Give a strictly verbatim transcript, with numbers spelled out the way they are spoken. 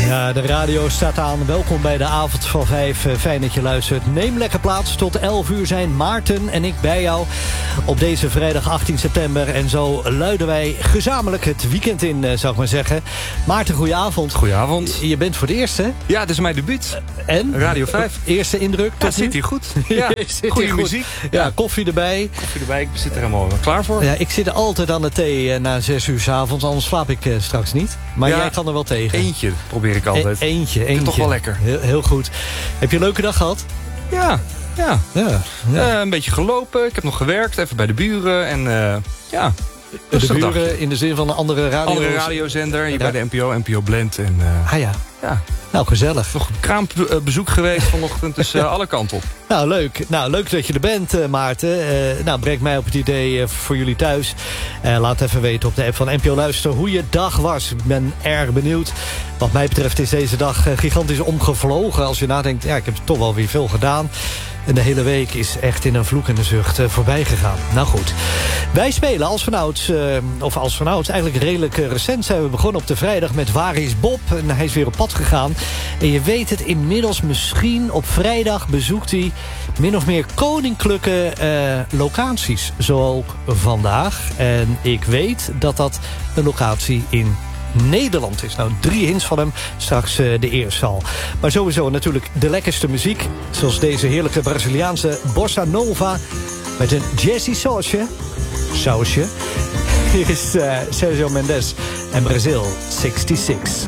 Ja, de radio staat aan. Welkom bij de avond van vijf. Fijn dat je luistert. Neem lekker plaats. Tot elf uur zijn Maarten en ik bij jou op deze vrijdag achttien september. En zo luiden wij gezamenlijk het weekend in, zou ik maar zeggen. Maarten, goedenavond. Goedenavond. Je bent voor het eerst, hè? Ja, het is mijn debuut. En? Radio vijf. Eerste indruk? Ja, zit hier goed. Ja, goede muziek. Ja, ja, koffie erbij. Koffie erbij, ik zit er helemaal klaar voor. Ja, ik zit altijd aan de thee uh, na zes uur 's avonds, anders slaap ik uh, straks niet. Maar ja, jij kan er wel tegen. Eentje probeer ik altijd. E eentje, eentje. Toch wel lekker. Heel, heel goed. Heb je een leuke dag gehad? Ja, ja. ja, ja. Uh, een beetje gelopen. Ik heb nog gewerkt, even bij de buren. En uh, ja, de buren dagje. In de zin van een andere radio... Andere radiozender, hier ja. bij de N P O, N P O Blend. En, uh, ah ja. ja. Nou, gezellig. Nog een kraambezoek geweest vanochtend, dus uh, alle kanten op. Nou, leuk. Nou, leuk dat je er bent, uh, Maarten. Uh, nou, breng mij op het idee uh, voor jullie thuis. Uh, laat even weten op de app van N P O Luister hoe je dag was. Ik ben erg benieuwd. Wat mij betreft is deze dag uh, gigantisch omgevlogen. Als je nadenkt, ja, ik heb toch wel weer veel gedaan. En de hele week is echt in een vloek en een zucht uh, voorbij gegaan. Nou goed. Wij spelen als vanouds, uh, of als vanouds, eigenlijk redelijk uh, recent zijn we begonnen op de vrijdag met Waar is Bob? En hij is weer op pad gegaan. En je weet het inmiddels misschien, op vrijdag bezoekt hij min of meer koninklijke uh, locaties. Zo ook vandaag. En ik weet dat dat een locatie in Nederland is. Nou, drie hints van hem. Straks uh, de eerste al. Maar sowieso natuurlijk de lekkerste muziek. Zoals deze heerlijke Braziliaanse Bossa Nova. Met een jazzy sausje. Sausje. Hier is uh, Sergio Mendes en Brazil zesenzestig.